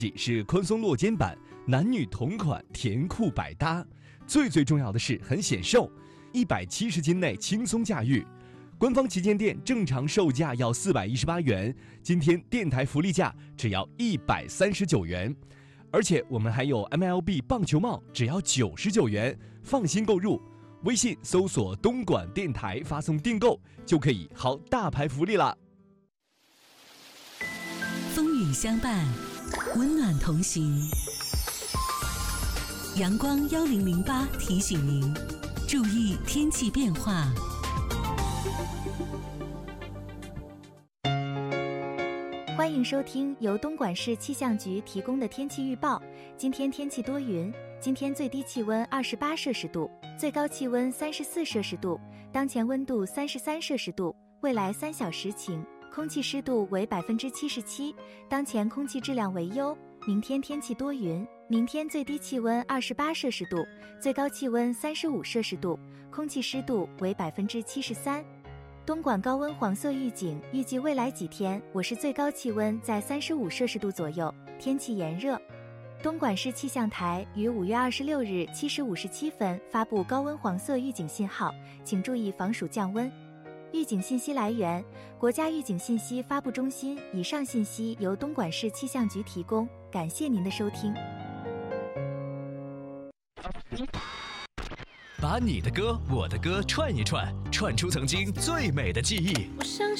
是宽松落肩版，男女同款，甜酷百搭。最重要的是很显瘦，170斤内轻松驾驭。官方旗舰店正常售价要418元，今天电台福利价只要139元，而且我们还有 MLB 棒球帽，只要99元，放心购入。微信搜索东莞电台，发送订购就可以薅大牌福利啦。 风雨相伴，温暖同行。阳光1008提醒您，注意天气变化。 欢迎收听由东莞市气象局提供的天气预报。今天天气多云，今天最低气温28摄氏度，最高气温34摄氏度，当前温度33摄氏度，未来3小时晴，空气湿度为77%，当前空气质量为优。明天天气多云，明天最低气温28摄氏度，最高气温35摄氏度，空气湿度为73%。东莞高温黄色预警，预计未来几天我市最高气温在35摄氏度左右，天气炎热。东莞市气象台于5月26日7时57分发布高温黄色预警信号，请注意防暑降温。预警信息来源：国家预警信息发布中心。以上信息由东莞市气象局提供，感谢您的收听。 把你的歌我的歌串一串，串出曾经最美的记忆。 我相信